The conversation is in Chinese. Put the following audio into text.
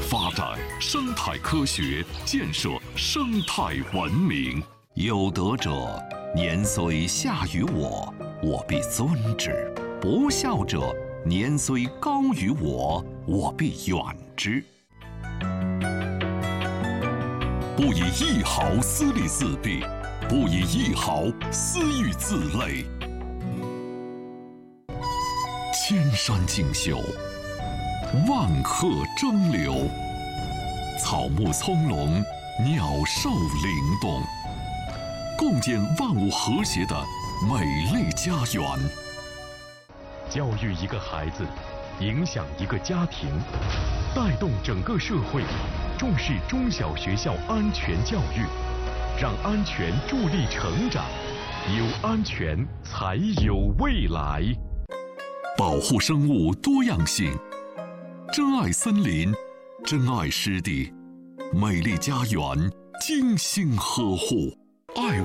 发展生态科学，建设生态文明。有德者，年虽下于我，我必尊之；不孝者，年虽高于我，我必远之。不以一毫私利自弊，不以一毫私欲自累。千山竞秀，万壑争流，草木葱茏，鸟兽灵动，共建万物和谐的美丽家园。 教育一个孩子，影响一个家庭，带动整个社会，重视中小学校安全教育，让安全助力成长，有安全才有未来。 保护生物多样性，珍爱森林，珍爱湿地，美丽家园精心呵护，爱